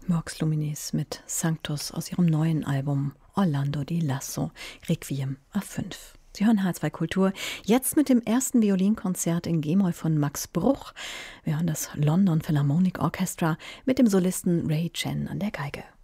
Vox Luminis mit Sanctus aus ihrem neuen Album Orlando di Lasso, Requiem A5. Sie hören H2 Kultur, jetzt mit dem ersten Violinkonzert in G-Moll von Max Bruch. Wir hören das London Philharmonic Orchestra mit dem Solisten Ray Chen an der Geige.